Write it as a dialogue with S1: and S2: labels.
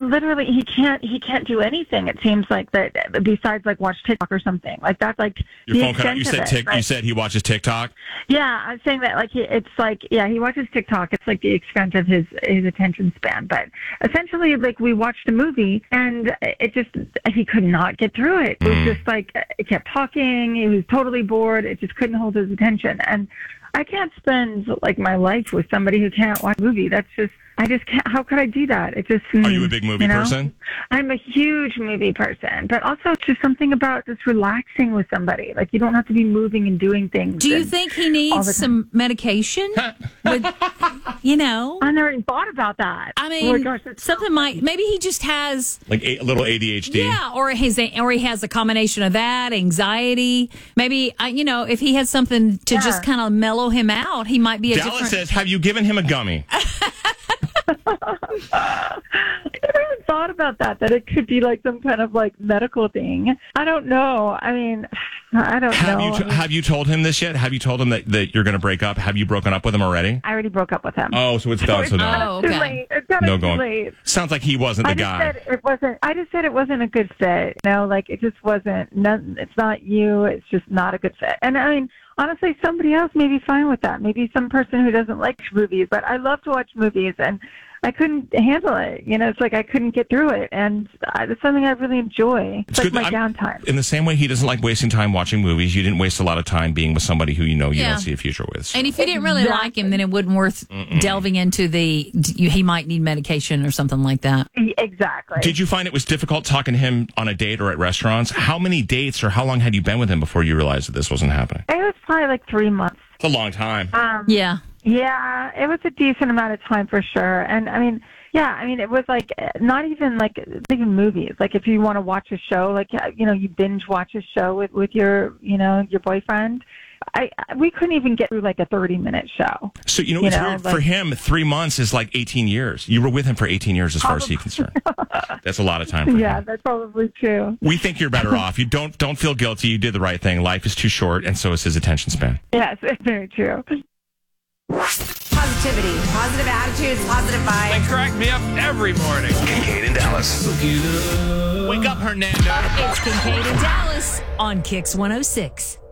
S1: literally, he can't do anything. It seems like that besides like watch TikTok or something. Like that's like
S2: your
S1: the
S2: phone cut out. You
S1: extent
S2: said
S1: of it.
S2: you said he watches TikTok.
S1: Yeah, I'm saying that like he watches TikTok. It's like the extent of his attention span. But essentially, like we watched a movie and he could not get through it. It was just like it kept talking. He was totally bored. It just couldn't hold his attention. And I can't spend like my life with somebody who can't watch a movie. That's just, I just can't. How could I do that? It just.
S2: Are you a big movie person?
S1: I'm a huge movie person, but also just something about just relaxing with somebody. Like you don't have to be moving and doing things.
S3: Do you think he needs some medication? I
S1: never even thought about that.
S3: I mean, maybe he just has
S2: like a little ADHD.
S3: Yeah, or he has a combination of that, anxiety. Maybe if he has something to just kind of mellow him out, he might be a
S2: Dallas says, have you given him a gummy?
S1: I never even thought about that it could be like some kind of like medical thing. I don't know. I mean, I don't know.
S2: Have you told him this yet? Have you told him that you're going to break up? Have you broken up with him already?
S1: I already broke up with him.
S2: Oh, so it's done. So no.
S1: Too late. It's kind of too late.
S2: Sounds like he wasn't the guy.
S1: I just said it wasn't a good fit. Like it just wasn't. It's not you. It's just not a good fit. And I mean, honestly, somebody else may be fine with that. Maybe some person who doesn't like movies, but I love to watch movies, and I couldn't handle it. It's like I couldn't get through it, and it's something I really enjoy. It's like my downtime.
S2: In the same way he doesn't like wasting time watching movies, you didn't waste a lot of time being with somebody who you don't see a future with. So.
S3: And if you didn't really like him, then it wouldn't worth delving into he might need medication or something like that.
S1: Exactly.
S2: Did you find it was difficult talking to him on a date or at restaurants? How many dates or how long had you been with him before you realized that this wasn't happening?
S1: It was probably like 3 months.
S2: It's a long time.
S3: Yeah.
S1: Yeah, it was a decent amount of time for sure. And I mean, it was like not even movies. Like if you want to watch a show, like you binge watch a show with your your boyfriend. We couldn't even get through like a 30-minute show.
S2: So it's weird for him. 3 months is like 18 years. You were with him for 18 years, as far as he's concerned. That's a lot of time. For him.
S1: That's probably true.
S2: We think you're better off. You don't feel guilty. You did the right thing. Life is too short, and so is his attention span.
S1: Yes, it's very true.
S4: Positivity, positive attitudes, positive vibes.
S5: They crack me up every morning.
S6: Kincaid and Dallas.
S5: Wake up, Hernando.
S3: It's Kincaid and Dallas on Kix 106.